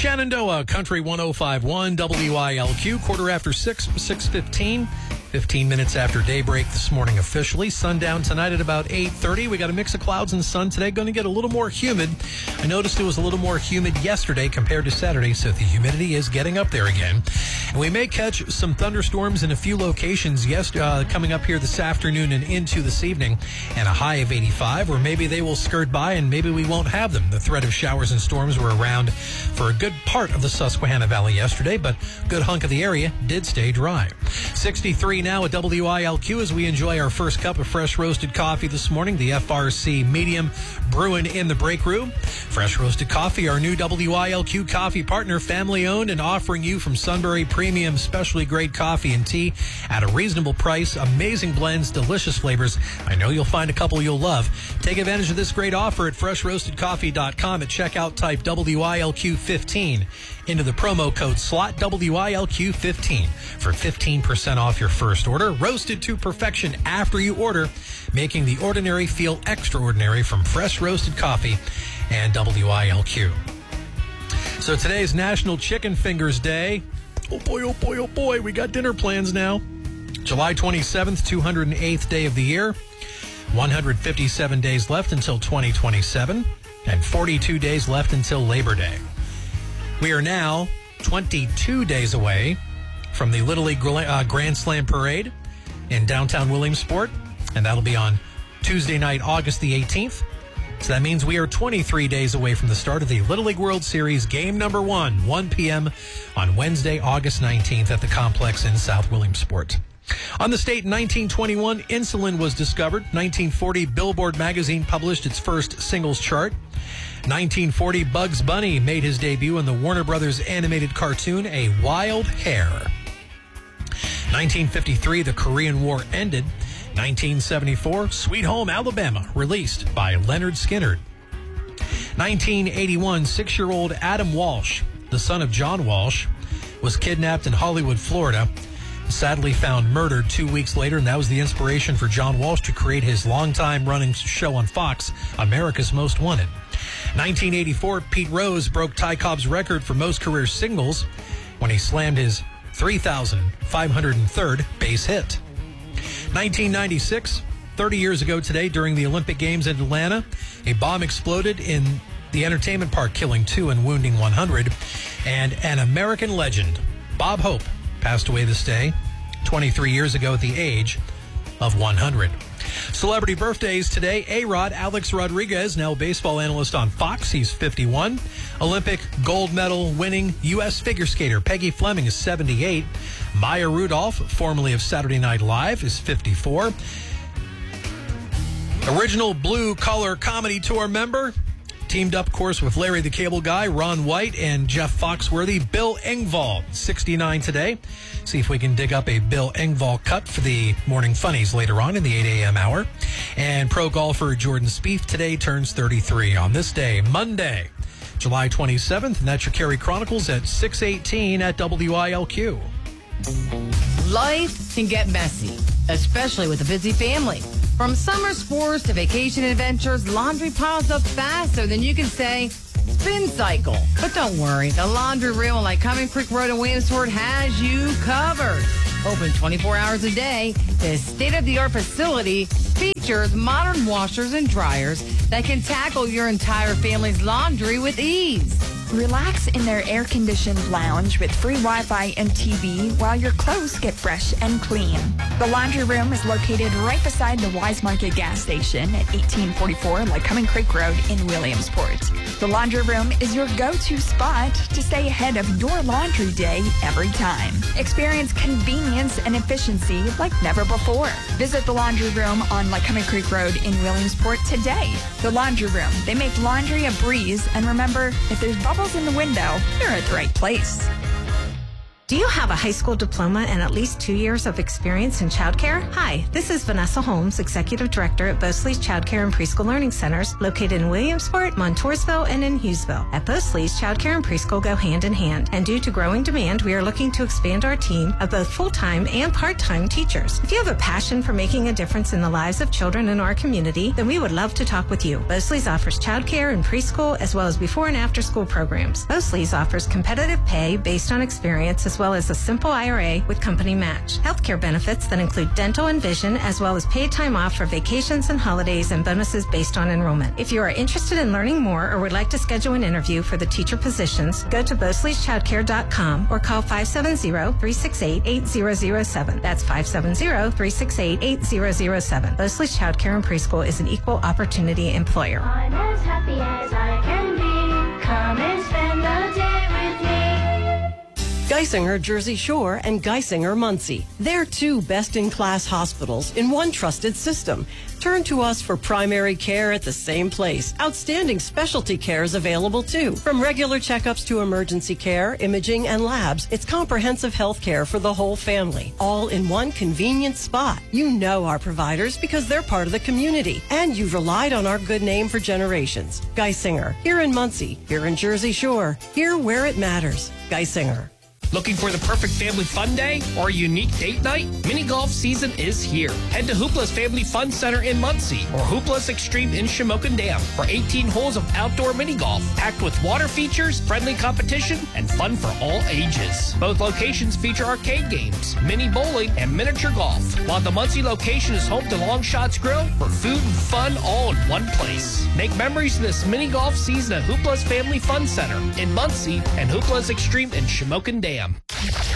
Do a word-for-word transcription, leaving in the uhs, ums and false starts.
Shenandoah, Country one oh five point one, W I L Q, quarter after six, six fifteen. fifteen minutes after daybreak this morning officially. Sundown tonight at about eight thirty. We got a mix of clouds and sun today. Going to get a little more humid. I noticed it was a little more humid yesterday compared to Saturday, so the humidity is getting up there again. And we may catch some thunderstorms in a few locations yes, uh, coming up here this afternoon and into this evening, and a high of eighty-five, or maybe they will skirt by and maybe we won't have them. The threat of showers and storms were around for a good part of the Susquehanna Valley yesterday, but a good hunk of the area did stay dry. sixty-three now at W I L Q as we enjoy our first cup of fresh roasted coffee this morning. The F R C Medium brewing in the break room. Fresh roasted coffee, our new W I L Q coffee partner, family owned and offering you from Sunbury premium specialty grade coffee and tea at a reasonable price. Amazing blends, delicious flavors. I know you'll find a couple you'll love. Take advantage of this great offer at fresh roasted coffee dot com. At checkout, type W I L Q fifteen into the promo code slot W I L Q fifteen for fifteen percent off your first order. Roasted to perfection after you order, making the ordinary feel extraordinary from fresh roasted coffee and W I L Q. So today is National Chicken Fingers Day. Oh boy, oh boy, oh boy, we got dinner plans now. July twenty-seventh, two hundred eighth day of the year. one hundred fifty-seven days left until twenty twenty-seven, and forty-two days left until Labor Day. We are now twenty-two days away from the Little League uh, Grand Slam Parade in downtown Williamsport, and that'll be on Tuesday night, August the eighteenth. So that means we are twenty-three days away from the start of the Little League World Series game number one, one p.m. on Wednesday, August nineteenth at the complex in South Williamsport. On this date in nineteen twenty-one, insulin was discovered. nineteen forty, Billboard magazine published its first singles chart. nineteen forty, Bugs Bunny made his debut in the Warner Brothers animated cartoon A Wild Hare. nineteen fifty-three, the Korean War ended. nineteen seventy-four, Sweet Home Alabama, released by Leonard Skinner. nineteen eighty-one, six-year-old Adam Walsh, the son of John Walsh, was kidnapped in Hollywood, Florida. Sadly found murdered two weeks later, and that was the inspiration for John Walsh to create his longtime running show on Fox, America's Most Wanted. nineteen eighty-four, Pete Rose broke Ty Cobb's record for most career singles when he slammed his three thousand five hundred third base hit. nineteen ninety-six, thirty years ago today, during the Olympic Games in Atlanta, a bomb exploded in the entertainment park, killing two and wounding one hundred. And an American legend, Bob Hope, passed away this day, twenty-three years ago at the age of one hundred. Celebrity birthdays today. A-Rod, Alex Rodriguez, now baseball analyst on Fox. He's fifty-one. Olympic gold medal winning U S figure skater Peggy Fleming is seventy-eight. Maya Rudolph, formerly of Saturday Night Live, is fifty-four. Original Blue Collar Comedy Tour member, teamed up, of course, with Larry the Cable Guy, Ron White, and Jeff Foxworthy. Bill Engvall, sixty-nine today. See if we can dig up a Bill Engvall cut for the morning funnies later on in the eight a.m. hour. And pro golfer Jordan Spieth today turns thirty-three on this day, Monday, July twenty-seventh. And that's your Kerry Chronicles at six eighteen at W I L Q. Life can get messy, especially with a busy family. From summer sports to vacation adventures, laundry piles up faster than you can say spin cycle. But don't worry, the laundry room on Lycoming Creek Road in Williamsport has you covered. Open twenty-four hours a day, this state-of-the-art facility features modern washers and dryers that can tackle your entire family's laundry with ease. Relax in their air-conditioned lounge with free Wi-Fi and T V while your clothes get fresh and clean. The laundry room is located right beside the Wise Market gas station at eighteen forty-four Lycoming Creek Road in Williamsport. The laundry room is your go-to spot to stay ahead of your laundry day every time. Experience convenience and efficiency like never before. Visit the laundry room on Lycoming Creek Road in Williamsport today. The laundry room, they make laundry a breeze, and remember, if there's bubbles in the window, you're at the right place. Do you have a high school diploma and at least two years of experience in childcare? Hi, this is Vanessa Holmes, Executive Director at Bosley's Childcare and Preschool Learning Centers, located in Williamsport, Montoursville, and in Hughesville. At Bosley's, childcare and preschool go hand in hand, and due to growing demand, we are looking to expand our team of both full-time and part-time teachers. If you have a passion for making a difference in the lives of children in our community, then we would love to talk with you. Bosley's offers childcare and preschool, as well as before and after school programs. Bosley's offers competitive pay based on experience, as well as a simple I R A with company match. Healthcare benefits that include dental and vision, as well as paid time off for vacations and holidays, and bonuses based on enrollment. If you are interested in learning more or would like to schedule an interview for the teacher positions, go to bosleys childcare dot com or call five seven zero, three six eight, eight zero zero seven. That's five seven zero, three six eight, eight zero zero seven. Bosley's Childcare and Preschool is an equal opportunity employer. I'm as happy as I can be. Come and spend the day with me. Geisinger Jersey Shore and Geisinger Muncie. They're two best-in-class hospitals in one trusted system. Turn to us for primary care at the same place. Outstanding specialty care is available too. From regular checkups to emergency care, imaging, and labs, it's comprehensive health care for the whole family. All in one convenient spot. You know our providers because they're part of the community, and you've relied on our good name for generations. Geisinger, here in Muncie, here in Jersey Shore, here where it matters. Geisinger. Looking for the perfect family fun day or a unique date night? Mini golf season is here. Head to Hoopla's Family Fun Center in Muncie or Hoopla's Extreme in Shamokin Dam for eighteen holes of outdoor mini golf, packed with water features, friendly competition, and fun for all ages. Both locations feature arcade games, mini bowling, and miniature golf, while the Muncie location is home to Long Shots Grill for food and fun all in one place. Make memories this mini golf season at Hoopla's Family Fun Center in Muncie and Hoopla's Extreme in Shamokin Dam.